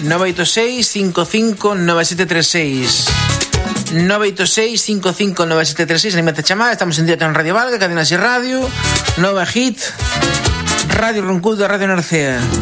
986 55 9736. 986 55 9736. Anímate a chamar. Estamos en directo en Radio Valga, Cadena Ser Radio, Nova Hit, Radio Roncudo, Radio Narcea.